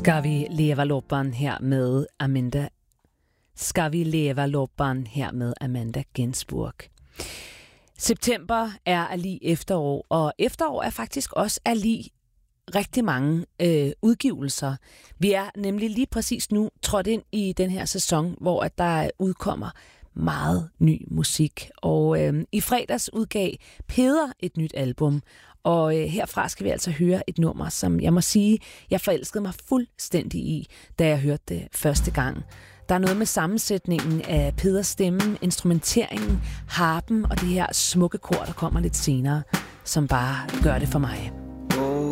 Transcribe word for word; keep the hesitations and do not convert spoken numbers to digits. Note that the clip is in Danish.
Ska vi leva loppan her med Amanda Ska vi leva loppan her med Amanda Gensburg. September er er lig efterår, og efterår er faktisk også er lig rigtig mange øh, udgivelser. Vi er nemlig lige præcis nu trådt ind i den her sæson, hvor at der udkommer meget ny musik. Og øh, i fredags udgav Peder et nyt album, og øh, herfra skal vi altså høre et nummer, som jeg må sige, jeg forelskede mig fuldstændig i, da jeg hørte det første gang. Der er noget med sammensætningen af Peders stemme, instrumenteringen, harpen og det her smukke kor, der kommer lidt senere, som bare gør det for mig.